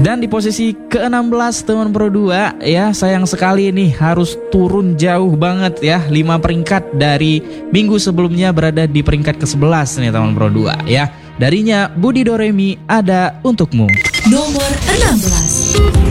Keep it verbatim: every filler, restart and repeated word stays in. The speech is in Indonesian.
Dan di posisi ke enam belas teman Pro dua ya, sayang sekali nih harus turun jauh banget ya, lima peringkat dari minggu sebelumnya berada di peringkat ke sebelas nih teman Pro dua ya. Darinya Budi Doremi ada untukmu. Nomor enam belas.